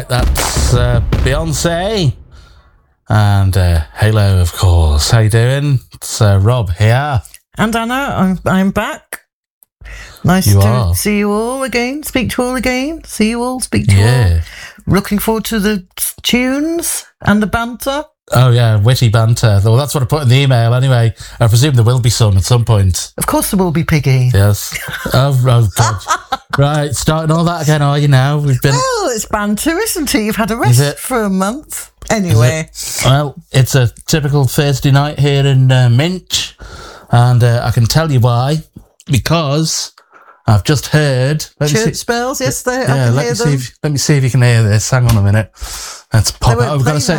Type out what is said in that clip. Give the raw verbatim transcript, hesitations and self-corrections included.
right, that's uh, Beyonce. And uh, Halo, of course. How you doing? It's uh, Rob here. And Anna, I'm, I'm back. Nice you to are. see you all again, speak to you all again, see you all, speak to yeah. you all. Looking forward to the tunes and the banter. Oh, yeah, witty banter. Well, that's what I put in the email anyway. I presume there will be some at some point. Of course there will be, Piggy. Yes. oh, oh, God. Right, starting all that again, are you now? We've been... Well, it's banter, isn't it? You've had a rest for a month. Anyway. Well, it's a typical Thursday night here in uh, Minch. And uh, I can tell you why. Because I've just heard... Church bells, yes, they, yeah, I can let hear me them. See if, let me see if you can hear this. Hang on a minute. Let's pop They it. I've got to say,